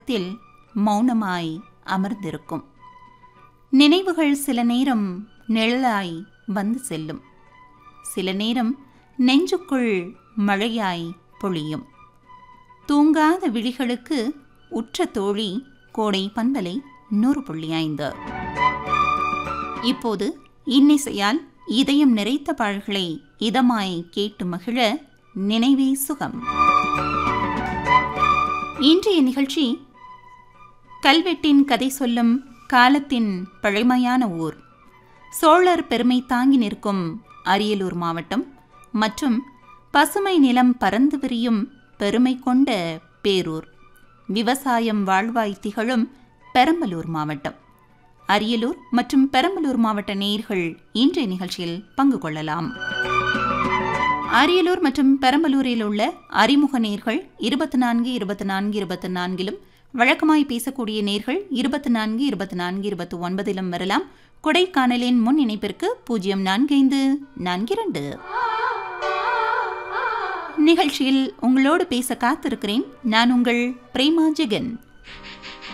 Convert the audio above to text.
த்தில் மௌனமாய் அமர்ந்திருக்கும். நினைவுகள் சில நேரம் நிழலாய் வந்து செல்லும், சில நேரம் நெஞ்சுக்குள் மழையாய் பொழியும். தூங்காத விழிகளுக்கு உற்ற தோழி கோடை பண்பலை 100.5. இப்போது இன்னிசையால் இதயம் நிறைத்த பாடல்களை இதமாய் கேட்டு மகிழ நினைவே சுகம். இன்றைய நிகழ்ச்சி கல்வெட்டின் கதை சொல்லும் காலத்தின் பழமையான ஊர், சோழர் பெருமை தாங்கி நிற்கும் அரியலூர் மாவட்டம் மற்றும் பசுமை நிலம் பறந்து விரியும் பெருமை கொண்ட பேரூர், விவசாயம் வாழ்வாய் திகழும் பெரம்பலூர் மாவட்டம். அரியலூர் மற்றும் பெரம்பலூர் மாவட்ட நேயர்கள் இன்றைய நிகழ்ச்சியில் பங்கு கொள்ளலாம். அரியலூர் மற்றும் பெரம்பலூரில் உள்ள அறிமுக நேர்கள் 24 24 24 வழக்கமாய் பேசக்கூடிய நேர்கள் 24 24 29 வரலாம். கொடைக்கானலின் முன் இணைப்பிற்கு 045442. நிகழ்ச்சியில் உங்களோடு பேச காத்திருக்கிறேன். நான் உங்கள் பிரேமா ஜெகன்.